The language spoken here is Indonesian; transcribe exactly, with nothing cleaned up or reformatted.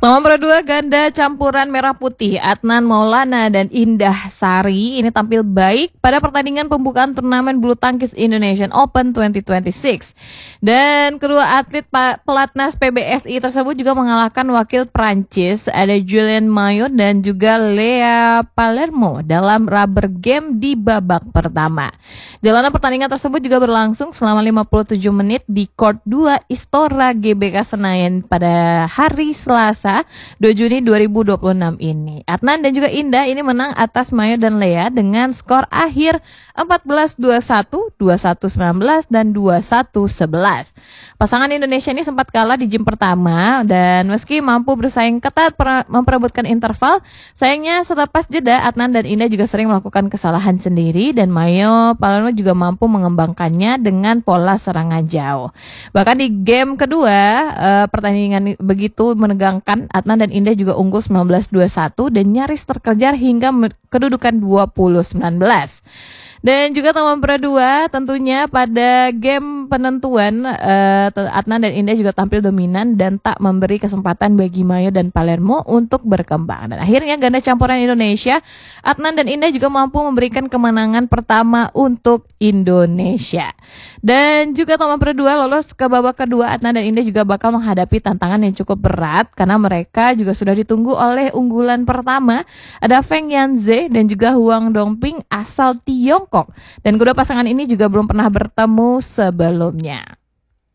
Nomor dua, ganda campuran merah putih Adnan Maulana dan Indah Sari ini tampil baik pada pertandingan pembukaan turnamen bulu tangkis Indonesian Open dua ribu dua puluh enam. Dan kedua atlet pelatnas P B S I tersebut juga mengalahkan wakil Prancis, ada Julien Maillot dan juga Lea Palermo dalam rubber game di babak pertama. Jalanan pertandingan tersebut juga berlangsung selama lima puluh tujuh menit di Court dua Istora G B K Senayan pada hari Selasa dua Juni dua ribu dua puluh enam ini. Adnan dan juga Indah ini menang atas Maillot dan Lea dengan skor akhir empat belas dua puluh satu, dua puluh satu sembilan belas dan dua puluh satu sebelas. Pasangan Indonesia ini sempat kalah di game pertama dan meski mampu bersaing ketat memperebutkan interval, sayangnya selepas jeda Adnan dan Indah juga sering melakukan kesalahan sendiri dan Maillot Palermo juga mampu mengembangkannya dengan pola serangan jauh. Bahkan di game kedua uh, pertandingan begitu menegangkan, Adnan dan Indah juga unggul sembilan belas dua puluh satu dan nyaris terkejar hingga kedudukan dua puluh sembilan belas. Dan juga nomor dua tentunya pada game penentuan uh, Adnan dan Indah juga tampil dominan dan tak memberi kesempatan bagi Maillot dan Palermo untuk berkembang. Dan akhirnya ganda campuran Indonesia, Adnan dan Indah juga mampu memberikan kemenangan pertama untuk Indonesia. Dan juga nomor dua lolos ke babak kedua, Adnan dan Indah juga bakal menghadapi tantangan yang cukup berat karena mereka juga sudah ditunggu oleh unggulan pertama, ada Feng Yanze dan juga Huang Dongping asal Tiongkok. Dan kedua pasangan ini juga belum pernah bertemu sebelumnya.